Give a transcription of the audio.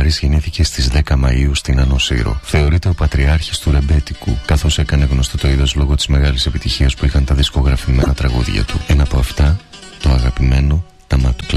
Χάρης γεννήθηκε στις 10 Μαΐου στην Άνω Σύρο. Θεωρείται ο πατριάρχης του ρεμπέτικου, καθώς έκανε γνωστό το είδος λόγω της μεγάλης επιτυχίας που είχαν τα δισκογραφημένα τραγούδια του. Ένα από αυτά, το αγαπημένο «Τα Ματ